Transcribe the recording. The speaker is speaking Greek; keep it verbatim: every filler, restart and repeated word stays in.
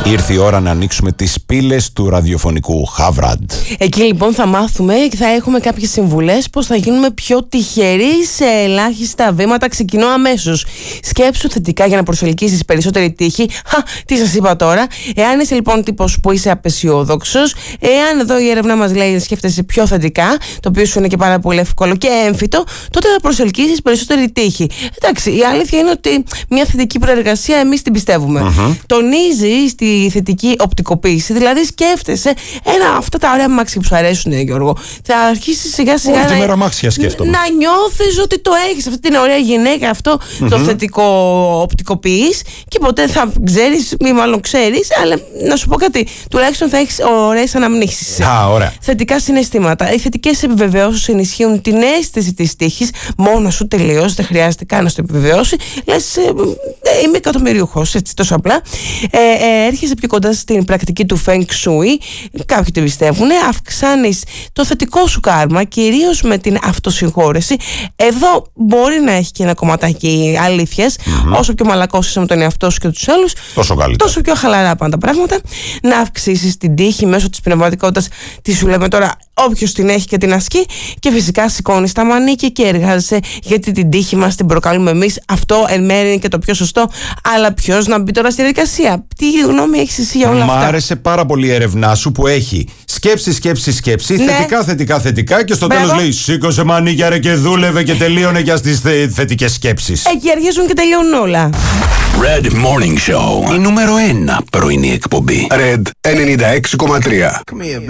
Ήρθε η ώρα να ανοίξουμε τις πύλες του ραδιοφωνικού Χαβραντ. Εκεί λοιπόν θα μάθουμε και θα έχουμε κάποιες συμβουλές πώς θα γίνουμε πιο τυχεροί σε ελάχιστα βήματα. Ξεκινώ αμέσως. Σκέψου θετικά για να προσελκύσεις περισσότερη τύχη. Χα, τι σας είπα τώρα. Εάν είσαι λοιπόν τύπος που είσαι απεσιόδοξος, εάν εδώ η έρευνα μας λέει σκέφτεσαι πιο θετικά, το οποίο σου είναι και πάρα πολύ εύκολο και έμφυτο, τότε θα προσελκύσεις περισσότερη τύχη. Εντάξει, η αλήθεια είναι ότι μια θετική προεργασία εμείς την πιστεύουμε. Mm-hmm. Τονίζει στη θετική οπτικοποίηση, δηλαδή σκέφτεσαι ένα, αυτά τα ωραία αμάξια που σου αρέσουν, Γιώργο. Θα αρχίσει σιγά σιγά όλη τη μέρα αμάξια σκέφτομαι. Να νιώθεις ότι το έχεις, αυτή την ωραία γυναίκα, αυτό mm-hmm. το θετικό οπτικοποιείς και ποτέ θα ξέρεις, ή μάλλον ξέρεις, αλλά να σου πω κάτι, τουλάχιστον θα έχεις ωραίες αναμνήσεις. Α, ωραία. Θετικά συναισθήματα. Οι θετικές επιβεβαιώσεις ενισχύουν την αίσθηση της τύχης μόνο σου τελείως, δεν χρειάζεται καν να το επιβεβαιώσει. Λες, ε, ε, είμαι εκατομμυριούχος, έτσι τόσο απλά. Ε, ε, έρχεσαι πιο κοντά στην πρακτική του Feng Shui, κάποιοι το πιστεύουν, αυξάνεις το θετικό σου κάρμα, κυρίως με την αυτοσυγχώρεση. Εδώ μπορεί να έχει και ένα κομματάκι αλήθειας. Mm-hmm. Όσο πιο μαλακός είσαι με τον εαυτό σου και τους άλλους, τόσο, τόσο πιο χαλαρά πάνε τα πράγματα. Να αυξήσεις την τύχη μέσω της πνευματικότητας. Τι σου λέμε τώρα, όποιος την έχει και την ασκεί. Και φυσικά σηκώνεις τα μανίκια και εργάζεσαι, γιατί την τύχη μας την προκαλούμε εμείς. Αυτό εν μέρει είναι και το πιο σωστό. Αλλά ποιος να μπει τώρα στη διαδικασία? Τι γνώμη έχεις εσύ για όλα Μ' αυτά? Μ' άρεσε πάρα πολύ η έρευνά σου που έχει σκέψη, σκέψη, σκέψη, ναι. θετικά, θετικά, θετικά και στο Μπράβο. τέλος λέει σήκωσε μανίκια ρε και δούλευε και τελείωνε για στις θε, θετικές σκέψεις. Εκεί αρχίζουν και τελειώνουν όλα. Red Morning Show. Η νούμερο ένα πρωινή εκπομπή. Red ενενήντα έξι κόμμα τρία.